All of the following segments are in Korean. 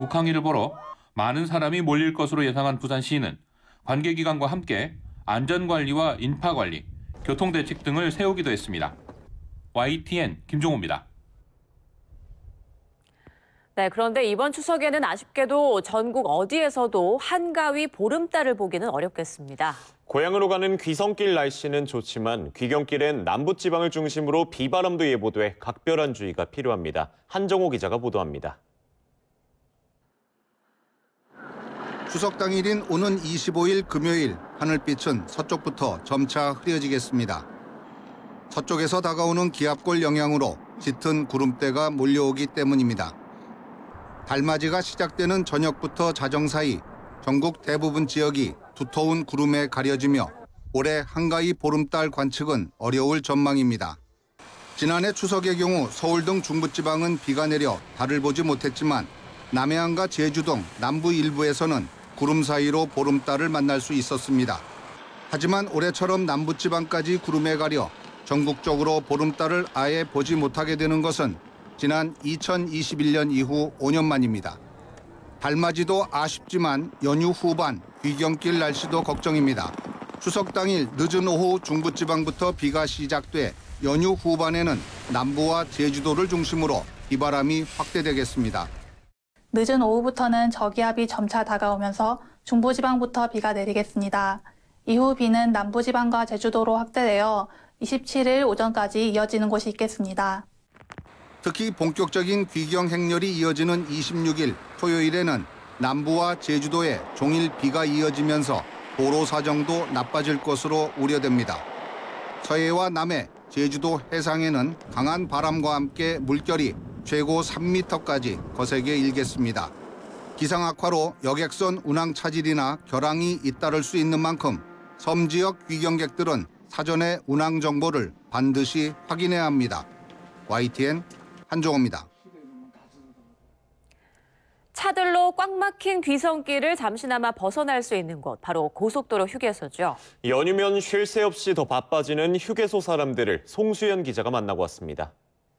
국항일을 보러 많은 사람이 몰릴 것으로 예상한 부산시는 관계기관과 함께 안전관리와 인파관리, 교통대책 등을 세우기도 했습니다. YTN 김종호입니다. 네, 그런데 이번 추석에는 아쉽게도 전국 어디에서도 한가위 보름달을 보기는 어렵겠습니다. 고향으로 가는 귀성길 날씨는 좋지만 귀경길엔 남부지방을 중심으로 비바람도 예보돼 각별한 주의가 필요합니다. 한정호 기자가 보도합니다. 추석 당일인 오는 25일 금요일 하늘빛은 서쪽부터 점차 흐려지겠습니다. 서쪽에서 다가오는 기압골 영향으로 짙은 구름대가 몰려오기 때문입니다. 달맞이가 시작되는 저녁부터 자정 사이 전국 대부분 지역이 두터운 구름에 가려지며 올해 한가위 보름달 관측은 어려울 전망입니다. 지난해 추석의 경우 서울 등 중부지방은 비가 내려 달을 보지 못했지만 남해안과 제주 등 남부 일부에서는 구름 사이로 보름달을 만날 수 있었습니다. 하지만 올해처럼 남부지방까지 구름에 가려 전국적으로 보름달을 아예 보지 못하게 되는 것은 지난 2021년 이후 5년 만입니다. 달맞이도 아쉽지만 연휴 후반 귀경길 날씨도 걱정입니다. 추석 당일 늦은 오후 중부지방부터 비가 시작돼 연휴 후반에는 남부와 제주도를 중심으로 비바람이 확대되겠습니다. 늦은 오후부터는 저기압이 점차 다가오면서 중부지방부터 비가 내리겠습니다. 이후 비는 남부지방과 제주도로 확대되어 27일 오전까지 이어지는 곳이 있겠습니다. 특히 본격적인 귀경 행렬이 이어지는 26일 토요일에는 남부와 제주도에 종일 비가 이어지면서 도로 사정도 나빠질 것으로 우려됩니다. 서해와 남해, 제주도 해상에는 강한 바람과 함께 물결이 최고 3m까지 거세게 일겠습니다. 기상 악화로 여객선 운항 차질이나 결항이 잇따를 수 있는 만큼 섬 지역 귀경객들은 사전에 운항 정보를 반드시 확인해야 합니다. YTN 한종호입니다. 차들로 꽉 막힌 귀성길을 잠시나마 벗어날 수 있는 곳, 바로 고속도로 휴게소죠. 연휴면 쉴 새 없이 더 바빠지는 휴게소 사람들을 송수연 기자가 만나고 왔습니다.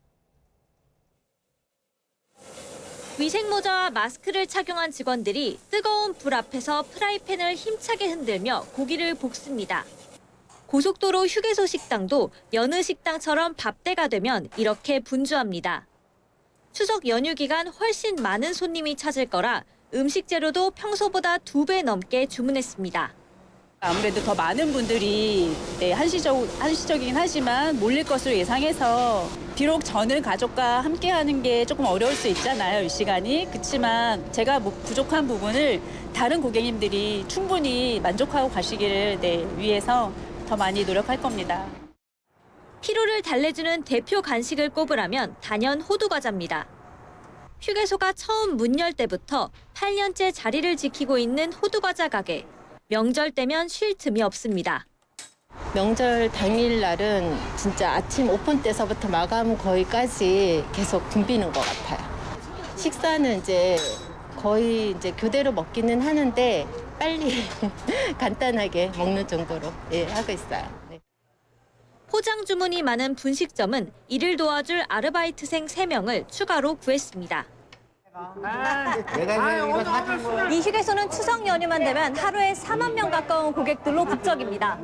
위생모자와 마스크를 착용한 직원들이 뜨거운 불 앞에서 프라이팬을 힘차게 흔들며 고기를 볶습니다. 고속도로 휴게소 식당도 여느 식당처럼 밥대가 되면 이렇게 분주합니다. 추석 연휴 기간 훨씬 많은 손님이 찾을 거라 음식 재료도 평소보다 2배 넘게 주문했습니다. 아무래도 더 많은 분들이 한시적이긴 하지만 몰릴 것으로 예상해서 비록 저는 가족과 함께하는 게 조금 어려울 수 있잖아요, 이 시간이. 그렇지만 제가 부족한 부분을 다른 고객님들이 충분히 만족하고 가시기를 위해서 더 많이 노력할 겁니다. 피로를 달래주는 대표 간식을 꼽으라면 단연 호두과자입니다. 휴게소가 처음 문 열 때부터 8년째 자리를 지키고 있는 호두과자 가게. 명절 때면 쉴 틈이 없습니다. 명절 당일날은 진짜 아침 오픈 때서부터 마감 거의까지 계속 붐비는 것 같아요. 식사는 이제 거의 교대로 먹기는 하는데 빨리 간단하게 먹는 정도로 하고 있어요. 네. 포장 주문이 많은 분식점은 이를 도와줄 아르바이트생 3명을 추가로 구했습니다. 이 휴게소는 추석 연휴만 되면 하루에 4만 명 가까운 고객들로 북적입니다.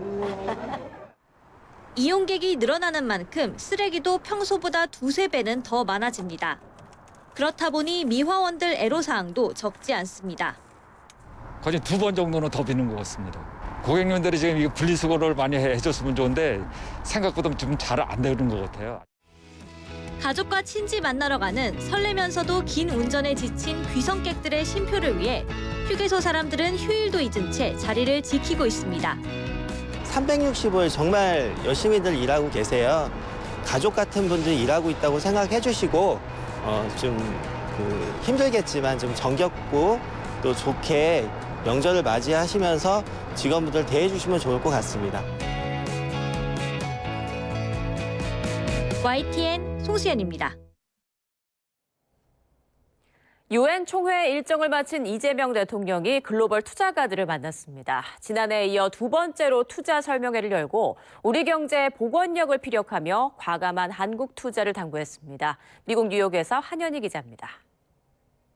이용객이 늘어나는 만큼 쓰레기도 평소보다 2~3배는 더 많아집니다. 그렇다 보니 미화원들 애로사항도 적지 않습니다. 거의 2번 정도는 더 비는 것 같습니다. 고객님들이 지금 이 분리수거를 많이 해줬으면 좋은데 생각보다 좀 잘 안 되는 것 같아요. 가족과 친지 만나러 가는 설레면서도 긴 운전에 지친 귀성객들의 쉼표를 위해 휴게소 사람들은 휴일도 잊은 채 자리를 지키고 있습니다. 365일 정말 열심히들 일하고 계세요. 가족 같은 분들이 일하고 있다고 생각해 주시고 좀 힘들겠지만 좀 정겹고 또 좋게 명절을 맞이하시면서 직원분들 대해 주시면 좋을 것 같습니다. YTN 송수연입니다. UN 총회 일정을 마친 이재명 대통령이 글로벌 투자가들을 만났습니다. 지난해에 이어 2번째로 투자 설명회를 열고 우리 경제의 복원력을 피력하며 과감한 한국 투자를 당부했습니다. 미국 뉴욕에서 한현희 기자입니다.